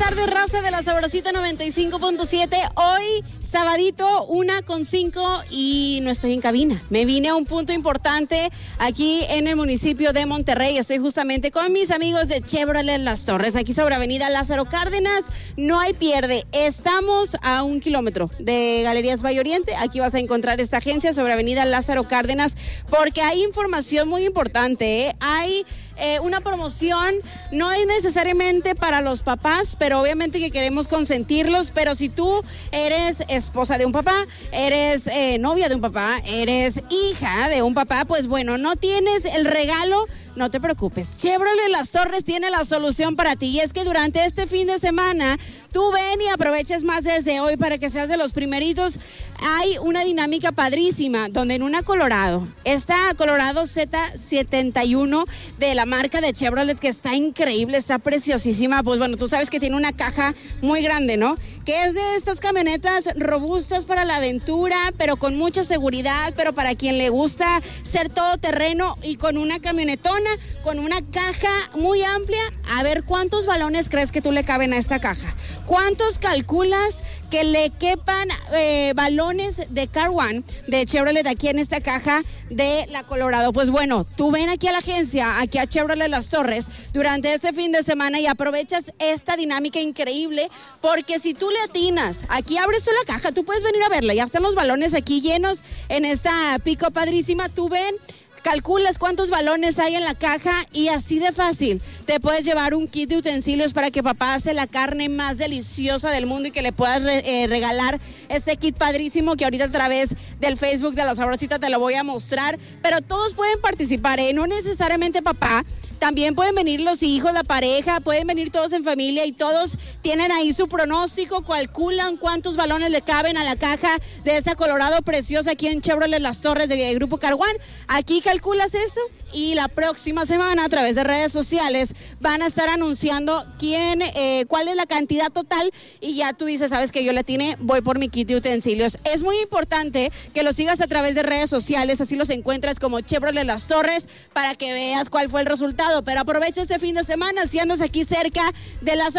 tardes, raza de la Sabrosita 95.7. Hoy, sabadito, 1:05 y no estoy en cabina. Me vine a un punto importante aquí en el municipio de Monterrey. Estoy justamente con mis amigos de Chevrolet Las Torres, aquí sobre Avenida Lázaro Cárdenas. No hay pierde. Estamos a 1 kilómetro de Galerías Valle Oriente. Aquí vas a encontrar esta agencia sobre Avenida Lázaro Cárdenas porque hay información muy importante, ¿eh? Hay una promoción, no es necesariamente para los papás, pero obviamente que queremos consentirlos, pero si tú eres esposa de un papá, eres novia de un papá, eres hija de un papá, pues bueno, no tienes el regalo, no te preocupes. Chevrolet Las Torres tiene la solución para ti, y es que durante este fin de semana, tú ven y aproveches más desde hoy para que seas de los primeritos. Hay una dinámica padrísima, donde en una Colorado, esta Colorado Z71 de la marca de Chevrolet, que está increíble, está preciosísima, pues bueno, tú sabes que tiene una caja muy grande, ¿no? Que es de estas camionetas robustas para la aventura, pero con mucha seguridad, pero para quien le gusta ser todoterreno y con una camionetona, con una caja muy amplia. A ver, ¿cuántos balones crees que tú le caben a esta caja? ¿Cuántos calculas que le quepan balones de Car One de Chevrolet aquí en esta caja de la Colorado? Pues bueno, tú ven aquí a la agencia, aquí a Chevrolet Las Torres, durante este fin de semana y aprovechas esta dinámica increíble, porque si tú le atinas, aquí abres tú la caja, tú puedes venir a verla, ya están los balones aquí llenos en esta pico padrísima, tú ven, calculas cuántos balones hay en la caja y así de fácil te puedes llevar un kit de utensilios para que papá hace la carne más deliciosa del mundo y que le puedas regalar este kit padrísimo que ahorita a través del Facebook de La Sabrosita te lo voy a mostrar. Pero todos pueden participar, no necesariamente papá, también pueden venir los hijos, la pareja, pueden venir todos en familia y todos tienen ahí su pronóstico, calculan cuántos balones le caben a la caja de esa Colorado preciosa aquí en Chevrolet Las Torres de Grupo Car One. Aquí calculas eso y la próxima semana a través de redes sociales van a estar anunciando cuál es la cantidad total y ya tú dices, sabes que yo le atiné, voy por mi kit de utensilios. Es muy importante que los sigas a través de redes sociales, así los encuentras como Chevrolet Las Torres para que veas cuál fue el resultado, pero aprovecha este fin de semana si andas aquí cerca de las